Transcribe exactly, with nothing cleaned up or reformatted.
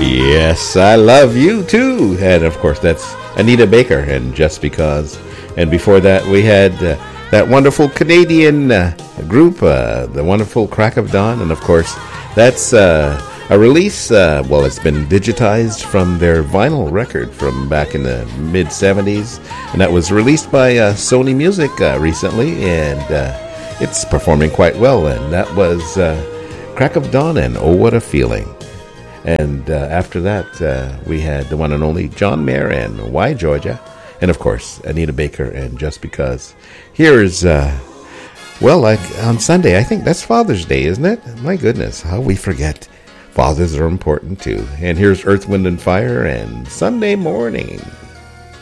Yes, I love you too. And of course, that's Anita Baker and Just Because. And before that, we had uh, that wonderful Canadian uh, group, uh, the wonderful Crack of Dawn. And of course, that's uh, a release, uh, well, it's been digitized from their vinyl record from back in the mid seventies. And that was released by uh, Sony Music uh, recently. And uh, it's performing quite well. And that was uh, Crack of Dawn and Oh, What a Feeling. And uh, after that, uh, we had the one and only John Mayer and Why Georgia. And of course, Anita Baker and Just Because. Here's, uh, well, like on Sunday, I think that's Father's Day, isn't it? My goodness, how we forget. Fathers are important too. And here's Earth, Wind and Fire and Sunday Morning.